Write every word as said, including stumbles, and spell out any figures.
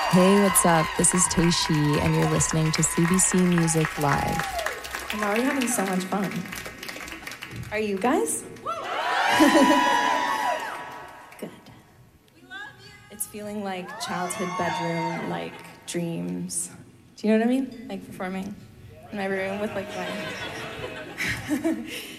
Hey, what's up? This is Teishi, and you're listening to C B C Music Live. I'm already having so much fun. Are you guys? Good. It's feeling like childhood bedroom, like dreams. Do you know what I mean? Like performing in my room with like my...